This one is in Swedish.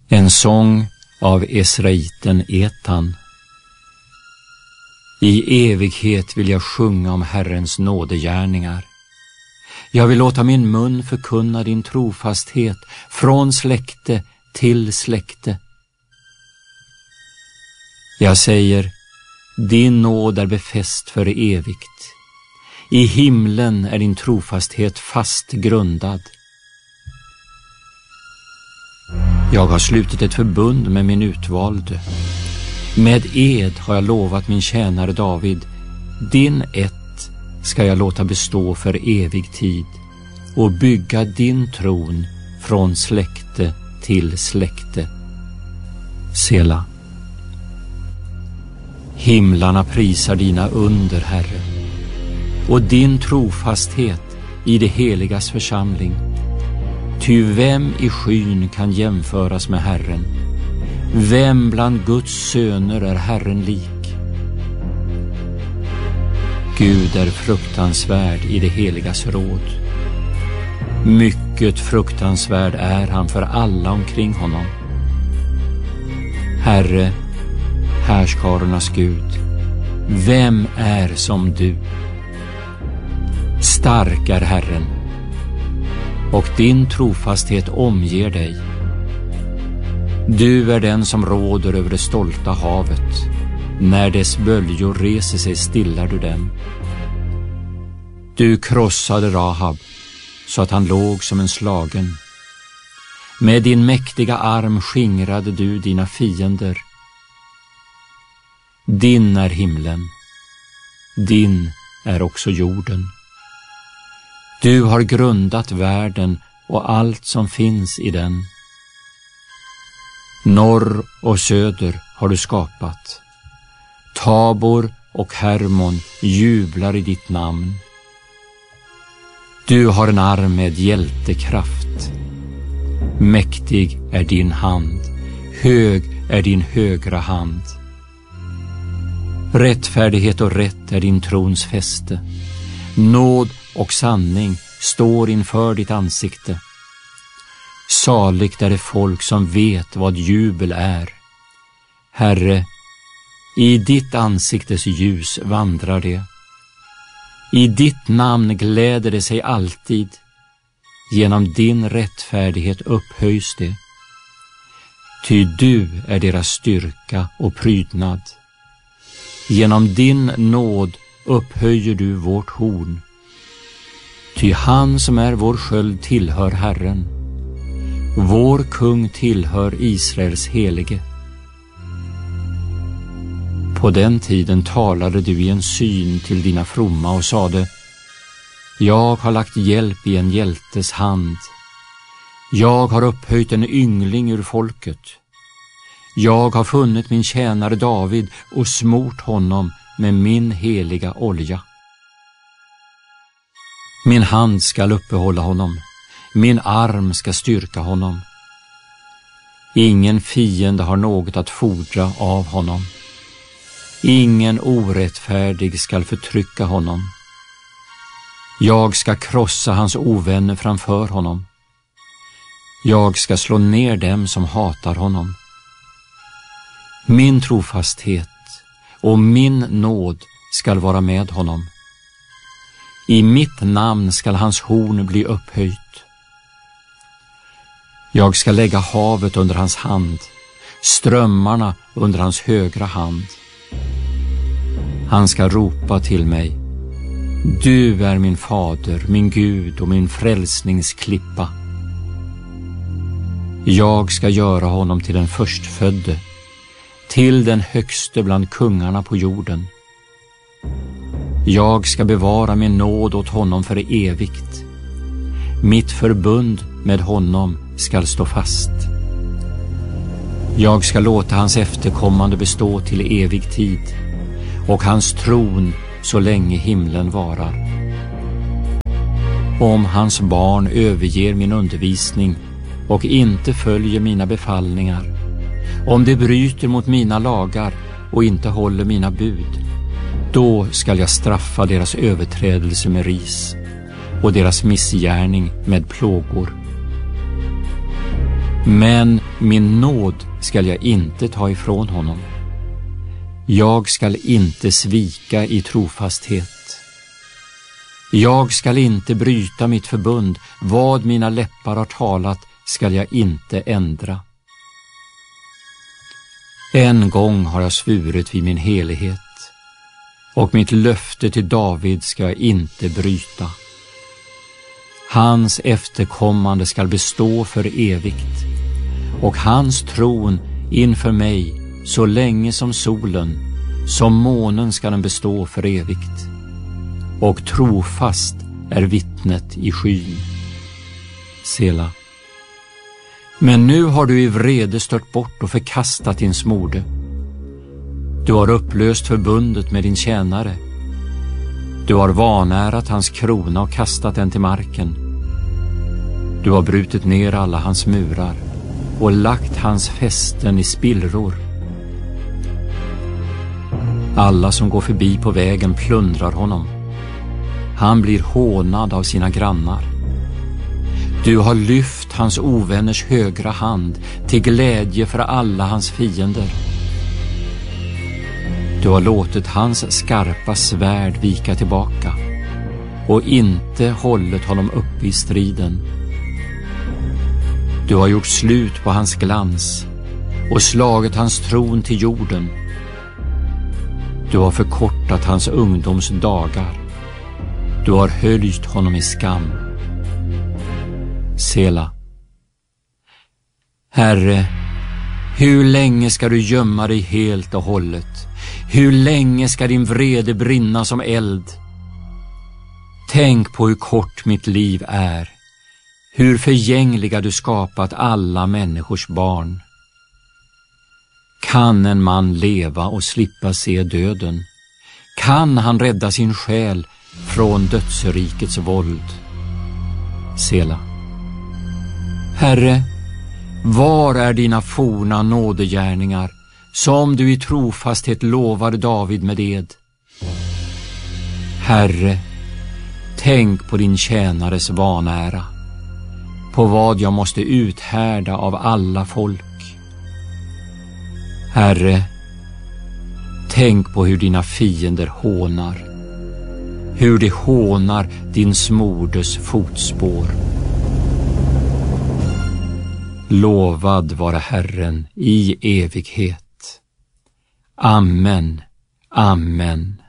En sång av esraiten Etan. I evighet vill jag sjunga om Herrens nådegärningar. Jag vill låta min mun förkunna din trofasthet från släkte till släkte. Jag säger, din nåd är befäst för evigt. I himlen är din trofasthet fast grundad. Jag har slutit ett förbund med min utvalde. Med ed har jag lovat min tjänare David, din ett ska jag låta bestå för evig tid och bygga din tron från släkte till släkte. Sela. Himlarna prisar dina under, Herre, och din trofasthet i det heligas församling. Ty vem i skyn kan jämföras med Herren? Vem bland Guds söner är Herren lik? Gud är fruktansvärd i det heligas råd. Mycket fruktansvärd är han för alla omkring honom. Herre, härskarornas Gud, vem är som du? Stark är Herren, och din trofasthet omger dig. Du är den som råder över det stolta havet. När dess böljor reser sig stillar du dem. Du krossade Rahab så att han låg som en slagen. Med din mäktiga arm skingrade du dina fiender. Din är himlen, din är också jorden. Du har grundat världen och allt som finns i den. Norr och söder har du skapat. Tabor och Hermon jublar i ditt namn. Du har en arm med hjältekraft. Mäktig är din hand, hög är din högra hand. Rättfärdighet och rätt är din trons fäste. Nåd och sanning står inför ditt ansikte. Saligt är det folk som vet vad jubel är. Herre, i ditt ansiktes ljus vandrar det. I ditt namn gläder det sig alltid. Genom din rättfärdighet upphöjs det. Ty du är deras styrka och prydnad. Genom din nåd upphöjer du vårt horn. Ty han som är vår sköld tillhör Herren. Vår kung tillhör Israels helige. På den tiden talade du i en syn till dina fromma och sade: Jag har lagt hjälp i en hjältes hand. Jag har upphöjt en yngling ur folket. Jag har funnit min tjänare David och smort honom med min heliga olja. Min hand skall uppehålla honom, min arm ska styrka honom. Ingen fiende har något att fordra av honom. Ingen orättfärdig skall förtrycka honom. Jag ska krossa hans ovänner framför honom. Jag ska slå ner dem som hatar honom. Min trofasthet och min nåd skall vara med honom. I mitt namn skall hans horn bli upphöjt. Jag ska lägga havet under hans hand, strömmarna under hans högra hand. Han ska ropa till mig: Du är min fader, min Gud och min frälsningsklippa. Jag ska göra honom till den förstfödde, till den högste bland kungarna på jorden. Jag ska bevara min nåd åt honom för evigt. Mitt förbund med honom skall stå fast. Jag ska låta hans efterkommande bestå till evig tid och hans tron så länge himlen varar. Om hans barn överger min undervisning och inte följer mina befallningar, om de bryter mot mina lagar och inte håller mina bud, då skall jag straffa deras överträdelse med ris och deras missgärning med plågor. Men min nåd skall jag inte ta ifrån honom. Jag skall inte svika i trofasthet. Jag skall inte bryta mitt förbund. Vad mina läppar har talat skall jag inte ändra. En gång har jag svurit vid min helighet, och mitt löfte till David ska jag inte bryta. Hans efterkommande skall bestå för evigt, och hans tron inför mig så länge som solen, som månen ska den bestå för evigt. Och trofast är vittnet i skyn. Sela. Men nu har du i vrede stört bort och förkastat din smorde. Du har upplöst förbundet med din tjänare. Du har vanärat hans krona och kastat den till marken. Du har brutit ner alla hans murar och lagt hans fästen i spillror. Alla som går förbi på vägen plundrar honom. Han blir hånad av sina grannar. Du har lyft hans ovänners högra hand till glädje för alla hans fiender. Du har låtit hans skarpa svärd vika tillbaka och inte hållit honom uppe i striden. Du har gjort slut på hans glans och slagit hans tron till jorden. Du har förkortat hans ungdoms dagar. Du har höljt honom i skam. Sela. Herre, hur länge ska du gömma dig helt och hållet? Hur länge ska din vrede brinna som eld? Tänk på hur kort mitt liv är, hur förgängliga du skapat alla människors barn. Kan en man leva och slippa se döden? Kan han rädda sin själ från dödsrikets våld? Sela. Herre, var är dina forna nådegärningar som du i trofasthet lovade David med ed? Herre, tänk på din tjänares vanära, på vad jag måste uthärda av alla folk. Herre, tänk på hur dina fiender hånar, hur de hånar din smordes fotspår. Lovad vare Herren i evighet. Amen, amen.